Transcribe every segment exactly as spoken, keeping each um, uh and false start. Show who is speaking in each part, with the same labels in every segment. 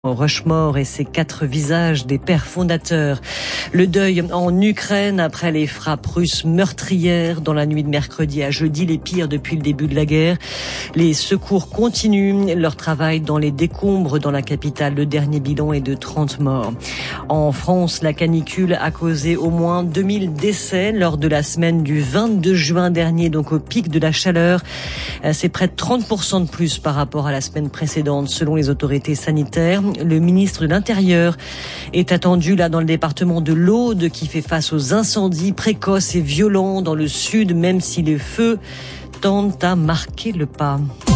Speaker 1: Rushmore et ses quatre visages des pères fondateurs. Le deuil en Ukraine après les frappes russes meurtrières dans la nuit de mercredi à jeudi, les pires depuis le début de la guerre. Les secours continuent leur travail dans les décombres dans la capitale. Le dernier bilan est de trente morts. En France, la canicule a causé au moins deux mille décès lors de la semaine du vingt-deux juin dernier, donc au pic de la chaleur. C'est près de trente pour cent de plus par rapport à la semaine précédente, selon les autorités sanitaires. Le ministre de l'Intérieur est attendu là dans le département de l'Aude qui fait face aux incendies précoces et violents dans le sud, même si les feux tendent à marquer le pas.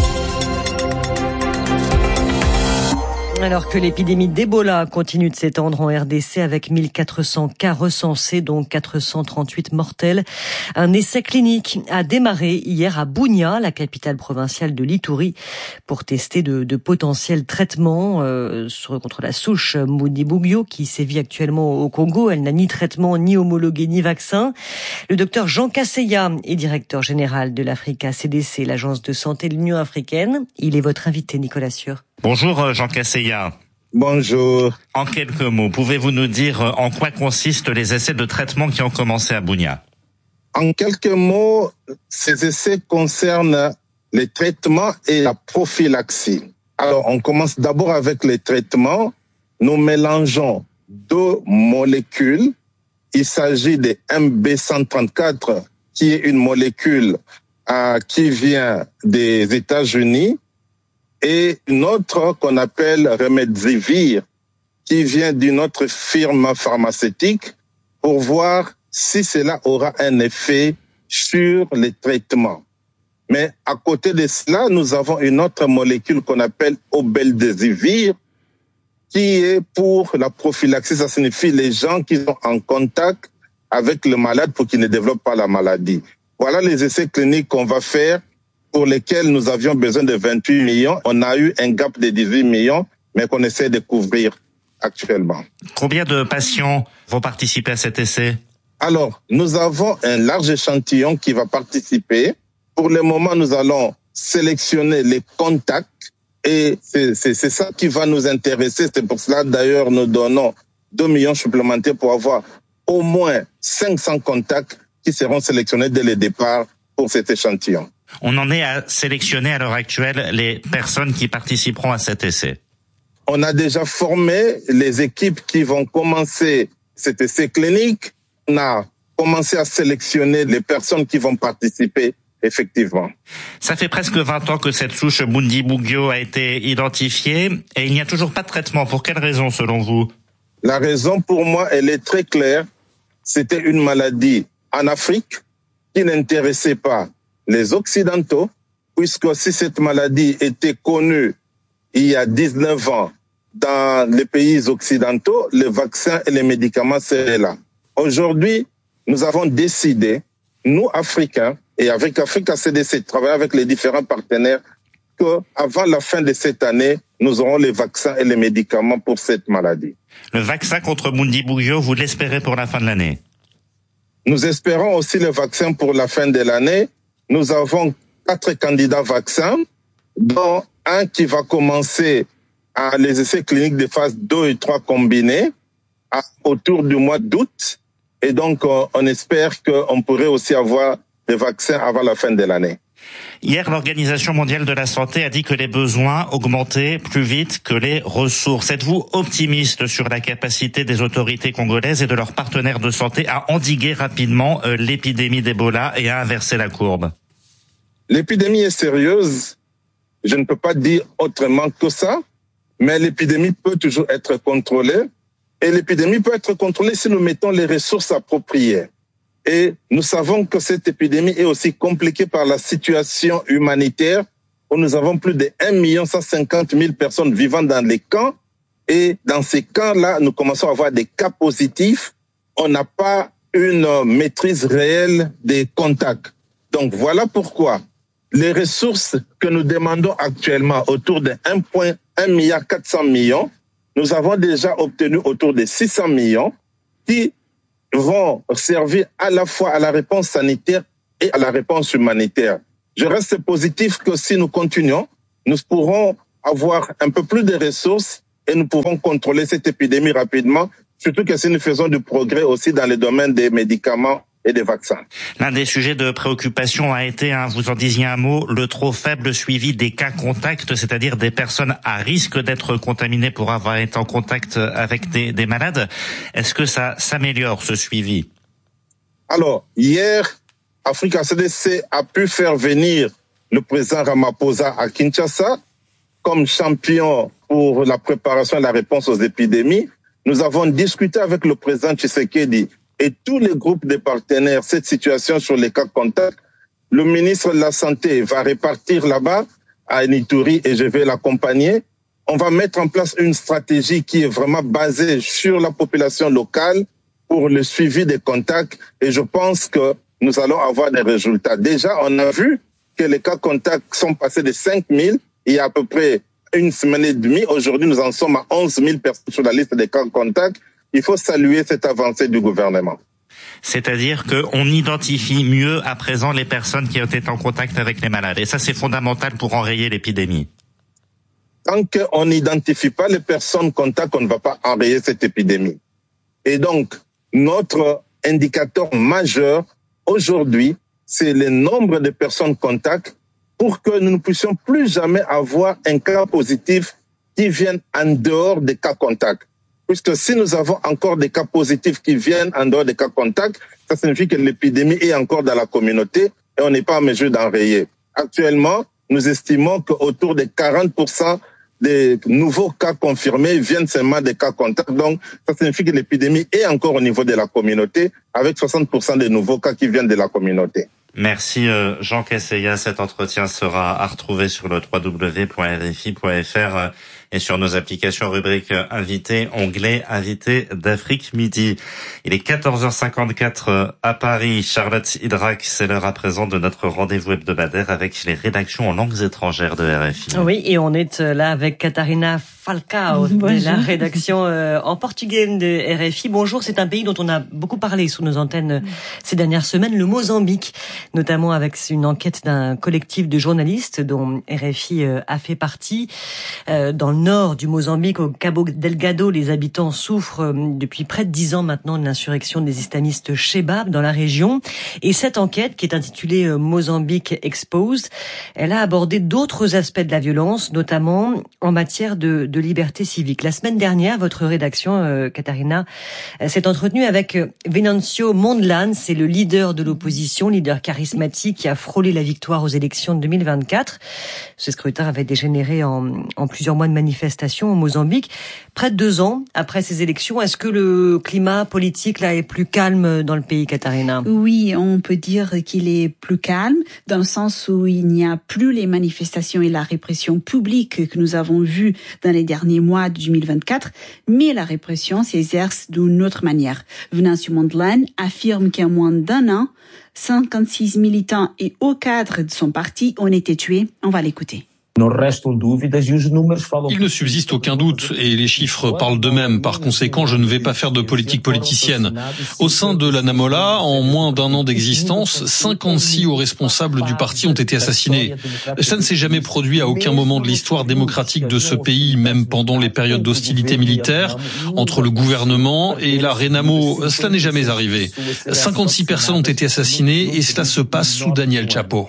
Speaker 1: Alors que l'épidémie d'Ebola continue de s'étendre en R D C avec mille quatre cents cas recensés, dont quatre cent trente-huit mortels. Un essai clinique a démarré hier à Bunia, la capitale provinciale de l'Ituri, pour tester de, de potentiels traitements euh, sur, contre la souche Bundibugyo qui sévit actuellement au Congo. Elle n'a ni traitement, ni homologué, ni vaccin. Le docteur Jean Kaseya est directeur général de l'Africa C D C, l'agence de santé de l'Union africaine. Il est votre invité, Nicolas Sieur.
Speaker 2: Bonjour Jean Kaseya.
Speaker 3: Bonjour.
Speaker 2: En quelques mots, pouvez-vous nous dire en quoi consistent les essais de traitement qui ont commencé à Bunia?
Speaker 3: En quelques mots, ces essais concernent les traitements et la prophylaxie. Alors, on commence d'abord avec les traitements. Nous mélangeons deux molécules. Il s'agit de M B cent trente-quatre, qui est une molécule euh, qui vient des États-Unis, et une autre qu'on appelle Remdesivir, qui vient d'une autre firme pharmaceutique, pour voir si cela aura un effet sur les traitements. Mais à côté de cela, nous avons une autre molécule qu'on appelle Obeldesivir, qui est pour la prophylaxie. Ça signifie les gens qui sont en contact avec le malade pour qu'ils ne développent pas la maladie. Voilà les essais cliniques qu'on va faire, pour lesquels nous avions besoin de vingt-huit millions. On a eu un gap de dix-huit millions, mais qu'on essaie de couvrir actuellement.
Speaker 2: Combien de patients vont participer à cet essai?
Speaker 3: Alors, nous avons un large échantillon qui va participer. Pour le moment, nous allons sélectionner les contacts et c'est, c'est, c'est ça qui va nous intéresser. C'est pour cela, d'ailleurs, nous donnons deux millions supplémentaires pour avoir au moins cinq cents contacts qui seront sélectionnés dès le départ pour cet échantillon.
Speaker 2: On en est à sélectionner à l'heure actuelle les personnes qui participeront à cet essai.
Speaker 3: On a déjà formé les équipes qui vont commencer cet essai clinique. On a commencé à sélectionner les personnes qui vont participer, effectivement.
Speaker 2: Ça fait presque vingt ans que cette souche Bundibugyo a été identifiée et il n'y a toujours pas de traitement. Pour quelle raison, selon vous?
Speaker 3: La raison, pour moi, elle est très claire. C'était une maladie en Afrique qui n'intéressait pas les Occidentaux, puisque si cette maladie était connue il y a dix-neuf ans dans les pays occidentaux, les vaccins et les médicaments seraient là. Aujourd'hui, nous avons décidé, nous Africains, et avec Africa C D C, travailler avec les différents partenaires, qu'avant la fin de cette année, nous aurons les vaccins et les médicaments pour cette maladie.
Speaker 2: Le vaccin contre Bundibugyo, vous l'espérez pour la fin de l'année?
Speaker 3: Nous espérons aussi le vaccin pour la fin de l'année. Nous avons quatre candidats vaccins, dont un qui va commencer à les essais cliniques de phase deux et trois combinés à, autour du mois d'août. Et donc, on, on espère qu'on pourrait aussi avoir des vaccins avant la fin de l'année.
Speaker 2: Hier, l'Organisation mondiale de la santé a dit que les besoins augmentaient plus vite que les ressources. Êtes-vous optimiste sur la capacité des autorités congolaises et de leurs partenaires de santé à endiguer rapidement euh, l'épidémie d'Ebola et à inverser la courbe?
Speaker 3: L'épidémie est sérieuse. Je ne peux pas dire autrement que ça, mais l'épidémie peut toujours être contrôlée. Et l'épidémie peut être contrôlée si nous mettons les ressources appropriées. Et nous savons que cette épidémie est aussi compliquée par la situation humanitaire, où nous avons plus de un million cent cinquante mille personnes vivant dans les camps. Et dans ces camps-là, nous commençons à avoir des cas positifs. On n'a pas une maîtrise réelle des contacts. Donc voilà pourquoi les ressources que nous demandons actuellement, autour de un milliard quatre cents millions, nous avons déjà obtenu autour de six cents millions qui vont servir à la fois à la réponse sanitaire et à la réponse humanitaire. Je reste positif que si nous continuons, nous pourrons avoir un peu plus de ressources et nous pouvons contrôler cette épidémie rapidement, surtout que si nous faisons du progrès aussi dans le domaine des médicaments et des vaccins.
Speaker 2: L'un des sujets de préoccupation a été, hein, vous en disiez un mot, le trop faible suivi des cas contacts, c'est-à-dire des personnes à risque d'être contaminées pour avoir été en contact avec des, des malades. Est-ce que ça s'améliore, ce suivi?
Speaker 3: Alors, hier, Africa C D C a pu faire venir le président Ramaphosa à Kinshasa comme champion pour la préparation et la réponse aux épidémies. Nous avons discuté avec le président Tshisekedi et tous les groupes de partenaires cette situation sur les cas contacts. Le ministre de la Santé va répartir là-bas à Ituri et je vais l'accompagner. On va mettre en place une stratégie qui est vraiment basée sur la population locale pour le suivi des contacts et je pense que nous allons avoir des résultats. Déjà, on a vu que les cas contacts sont passés de cinq mille il y a à peu près une semaine et demie. Aujourd'hui, nous en sommes à onze mille personnes sur la liste des cas contacts. Il faut saluer cette avancée du gouvernement.
Speaker 2: C'est-à-dire qu'on identifie mieux à présent les personnes qui ont été en contact avec les malades. Et ça, c'est fondamental pour enrayer l'épidémie.
Speaker 3: Tant qu'on n'identifie pas les personnes contacts, on ne va pas enrayer cette épidémie. Et donc, notre indicateur majeur aujourd'hui, c'est le nombre de personnes contacts pour que nous ne puissions plus jamais avoir un cas positif qui vienne en dehors des cas contacts. Puisque si nous avons encore des cas positifs qui viennent en dehors des cas contacts, ça signifie que l'épidémie est encore dans la communauté et on n'est pas en mesure d'enrayer. Actuellement, nous estimons qu'autour de quarante pour cent des nouveaux cas confirmés viennent seulement des cas contacts. Donc, ça signifie que l'épidémie est encore au niveau de la communauté avec soixante pour cent des nouveaux cas qui viennent de la communauté.
Speaker 2: Merci Jean Kaseya. Cet entretien sera à retrouver sur le w w w point r f i point f r et sur nos applications rubrique invité, onglet invité d'Afrique Midi. Il est quatorze heures cinquante-quatre à Paris. Charlotte Hydrac, c'est l'heure à présent de notre rendez-vous hebdomadaire avec les rédactions en langues étrangères de R F I.
Speaker 1: Oui, et on est là avec Catarina Falcao de la rédaction euh, en portugais de R F I. Bonjour, c'est un pays dont on a beaucoup parlé sous nos antennes ces dernières semaines, le Mozambique, notamment avec une enquête d'un collectif de journalistes dont R F I euh, a fait partie. Euh, dans le nord du Mozambique, au Cabo Delgado, les habitants souffrent euh, depuis près de dix ans maintenant de l'insurrection des islamistes Chebab dans la région. Et cette enquête, qui est intitulée euh, Mozambique Exposed, elle a abordé d'autres aspects de la violence, notamment en matière de, de liberté civique. La semaine dernière, votre rédaction, euh, Catarina, euh, s'est entretenue avec euh, Venancio Mondlane, c'est le leader de l'opposition, leader charismatique qui a frôlé la victoire aux élections de deux mille vingt-quatre. Ce scrutin avait dégénéré en, en plusieurs mois de manifestations au Mozambique. Près de deux ans après ces élections, est-ce que le climat politique là est plus calme dans le pays, Catarina?
Speaker 4: Oui, on peut dire qu'il est plus calme dans le sens où il n'y a plus les manifestations et la répression publique que nous avons vues dans les derniers mois de deux mille vingt-quatre, mais la répression s'exerce d'une autre manière. Venancio Mondlane affirme qu'en moins d'un an, cinquante-six militants et hauts cadres de son parti ont été tués. On va l'écouter.
Speaker 5: Il ne subsiste aucun doute et les chiffres parlent d'eux-mêmes. Par conséquent, je ne vais pas faire de politique politicienne. Au sein de l'Anamola, en moins d'un an d'existence, cinquante-six hauts responsables du parti ont été assassinés. Ça ne s'est jamais produit à aucun moment de l'histoire démocratique de ce pays, même pendant les périodes d'hostilité militaire entre le gouvernement et la Renamo. Cela n'est jamais arrivé. cinquante-six personnes ont été assassinées et cela se passe sous Daniel Chapo.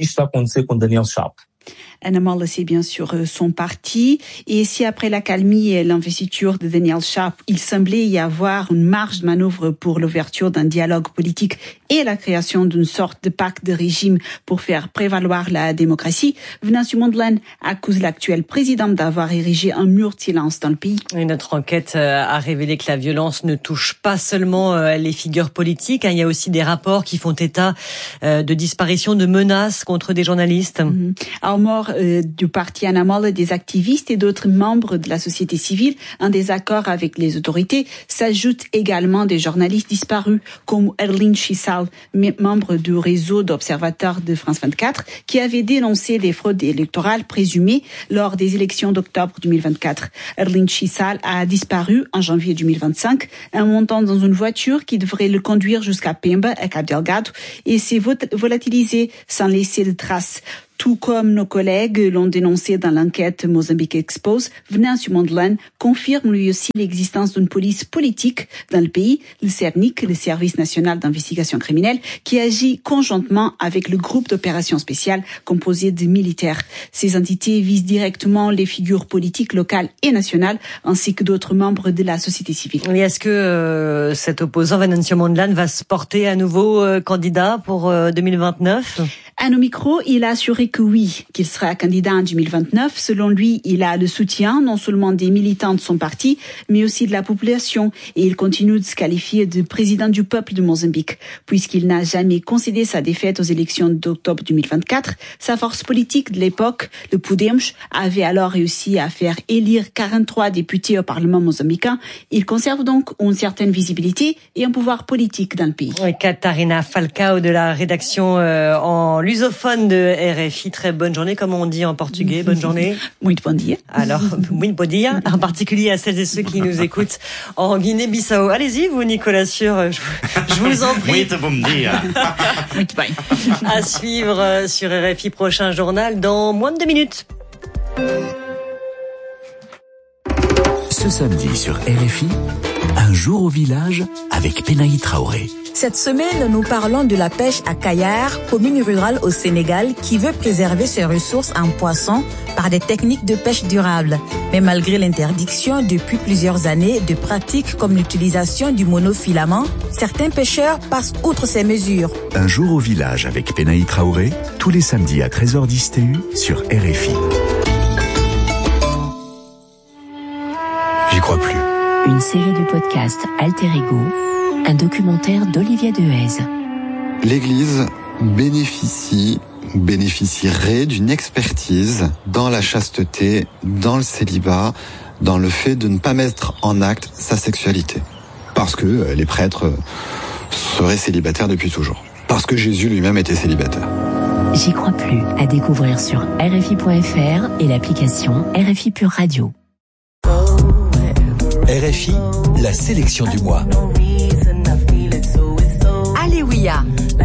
Speaker 4: Anamola, c'est bien sûr son parti. Et si après l'accalmie et l'investiture de Daniel Chapo, il semblait y avoir une marge de manœuvre pour l'ouverture d'un dialogue politique et la création d'une sorte de pacte de régime pour faire prévaloir la démocratie, Venancio Mondlane accuse l'actuel président d'avoir érigé un mur de silence dans le pays.
Speaker 1: Et notre enquête a révélé que la violence ne touche pas seulement les figures politiques. Il y a aussi des rapports qui font état de disparition, de menaces contre des journalistes.
Speaker 4: Mm-hmm. Alors, mort euh, du parti Anamola, des activistes et d'autres membres de la société civile en désaccord avec les autorités, s'ajoutent également des journalistes disparus comme Erlin Chissal, membre du réseau d'observateurs de France vingt-quatre, qui avait dénoncé des fraudes électorales présumées lors des élections d'octobre deux mille vingt-quatre. Erlin Chissal a disparu en janvier deux mille vingt-cinq en montant dans une voiture qui devrait le conduire jusqu'à Pemba, à Cabo Delgado, et s'est volatilisé sans laisser de traces. Tout comme nos collègues l'ont dénoncé dans l'enquête Mozambique Expose, Venâncio Mondlane confirme lui aussi l'existence d'une police politique dans le pays, le CERNIC, le Service national d'investigation criminelle, qui agit conjointement avec le groupe d'opérations spéciales composé de militaires. Ces entités visent directement les figures politiques locales et nationales, ainsi que d'autres membres de la société civile.
Speaker 1: Et est-ce que euh, cet opposant, Venâncio Mondlane, va se porter à nouveau euh, candidat pour euh, deux mille vingt-neuf ?
Speaker 4: À nos micros, il a assuré que oui, qu'il sera candidat en deux mille vingt-neuf. Selon lui, il a le soutien non seulement des militants de son parti, mais aussi de la population. Et il continue de se qualifier de président du peuple de Mozambique. Puisqu'il n'a jamais concédé sa défaite aux élections d'octobre deux mille vingt-quatre, sa force politique de l'époque, le Podemos, avait alors réussi à faire élire quarante-trois députés au Parlement mozambicain. Il conserve donc une certaine visibilité et un pouvoir politique dans le pays.
Speaker 1: Oui, Catarina Falcao de la rédaction euh, en lusophone de R F I. Très bonne journée, comme on dit en portugais. Bonne journée.
Speaker 4: Muito bom dia.
Speaker 1: Alors, muito bom dia, en particulier à celles et ceux qui nous écoutent en Guinée-Bissau. Allez-y, vous, Nicolas Sûr, je, je vous en prie.
Speaker 2: Muito bom dia.
Speaker 4: Muito bem.
Speaker 1: À suivre sur R F I, prochain journal dans moins de deux minutes.
Speaker 6: Ce samedi sur R F I, un jour au village avec Penaï Traoré.
Speaker 7: Cette semaine, nous parlons de la pêche à Kayar, commune rurale au Sénégal, qui veut préserver ses ressources en poissons par des techniques de pêche durables. Mais malgré l'interdiction depuis plusieurs années de pratiques comme l'utilisation du monofilament, certains pêcheurs passent outre ces mesures.
Speaker 6: Un jour au village avec Penaï Traoré, tous les samedis à treize heures dix T U sur R F I.
Speaker 8: J'y crois plus.
Speaker 9: Une série de podcasts Alter Ego, un documentaire d'Olivier Dehaze.
Speaker 8: L'Église bénéficie, bénéficierait d'une expertise dans la chasteté, dans le célibat, dans le fait de ne pas mettre en acte sa sexualité. Parce que les prêtres seraient célibataires depuis toujours. Parce que Jésus lui-même était célibataire.
Speaker 9: J'y crois plus, à découvrir sur R F I point F R et l'application R F I Pure Radio.
Speaker 6: R F I, la sélection du mois.
Speaker 7: Alléluia,